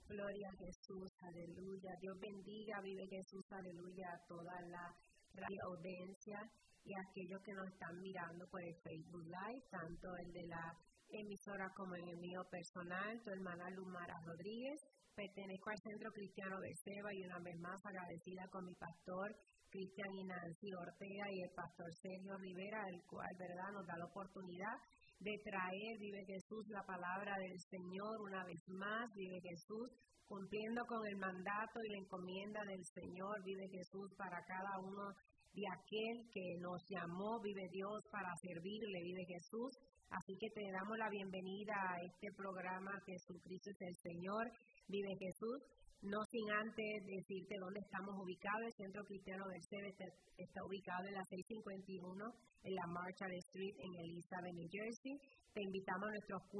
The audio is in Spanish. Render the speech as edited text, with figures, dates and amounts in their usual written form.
Gloria a Jesús, aleluya. Dios bendiga, vive Jesús, aleluya, a toda la radio audiencia y a aquellos que nos están mirando por el Facebook Live, tanto el de la emisora como en el mío personal. Tu hermana Lumara Rodríguez, pertenezco al Centro Cristiano Beceba y una vez más agradecida con mi pastor Cristian y Nancy Ortega y el pastor Sergio Rivera, el cual, verdad, nos da la oportunidad de traer, vive Jesús, la palabra del Señor una vez más, vive Jesús, cumpliendo con el mandato y la encomienda del Señor, vive Jesús, para cada uno de aquel que nos llamó, vive Dios, para servirle, vive Jesús. Así que te damos la bienvenida a este programa, Jesucristo es el Señor, vive Jesús. No sin antes decirte dónde estamos ubicados. El Centro Cristiano Beceba está ubicado en la 651 en la Marshall Street en Elizabeth, New Jersey. Te invitamos a nuestros